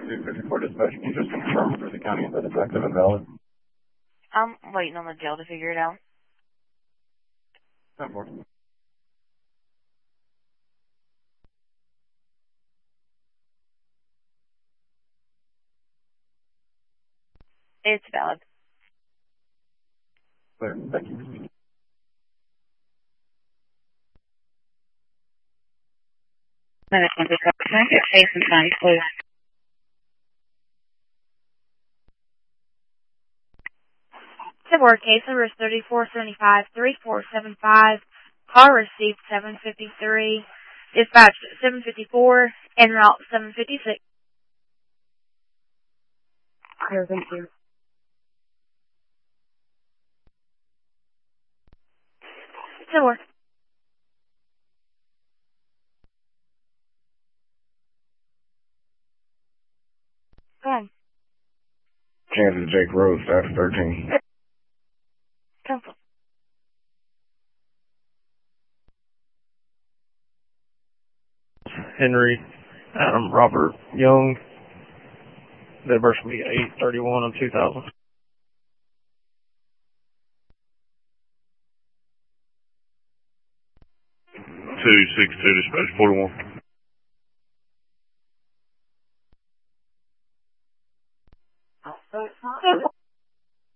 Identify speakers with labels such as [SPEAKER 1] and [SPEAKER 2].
[SPEAKER 1] 254 dispatch. Can you just confirm for the county that it's active and valid?
[SPEAKER 2] I'm waiting on the jail to figure it out.
[SPEAKER 1] 10-4.
[SPEAKER 2] It's valid.
[SPEAKER 1] Clear. Thank you.
[SPEAKER 3] Can I get face and sign, please?
[SPEAKER 2] Tibor, case number is 3475-3475. Call received 753. Dispatch 754 en route 756.
[SPEAKER 3] Clear, thank you.
[SPEAKER 2] Tibor. Go ahead.
[SPEAKER 1] Kansas Jake Rose, staff 13.
[SPEAKER 2] Cancel.
[SPEAKER 4] Henry Adam Robert Young. That verse will be 8/31 of 2000.
[SPEAKER 5] 262 dispatch 41.